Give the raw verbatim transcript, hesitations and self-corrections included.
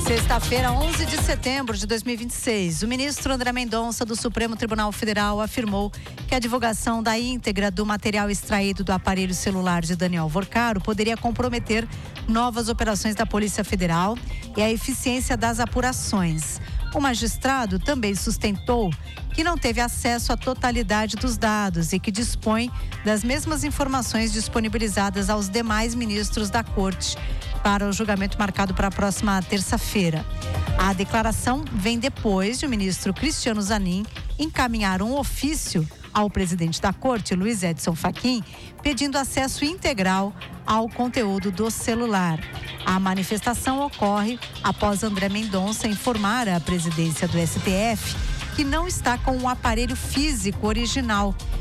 Sexta-feira, onze de setembro de dois mil e vinte e seis, o ministro André Mendonça, do Supremo Tribunal Federal, afirmou que a divulgação da íntegra do material extraído do aparelho celular de Daniel Vorcaro poderia comprometer novas operações da Polícia Federal e a eficiência das apurações. O magistrado também sustentou que não teve acesso à totalidade dos dados e que dispõe das mesmas informações disponibilizadas aos demais ministros da Corte para o julgamento marcado para a próxima terça-feira. A declaração vem depois de o ministro Cristiano Zanin encaminhar um ofício ao presidente da Corte, Luiz Edson Fachin, pedindo acesso integral ao conteúdo do celular. A manifestação ocorre após André Mendonça informar a presidência do S T F que não está com o aparelho físico original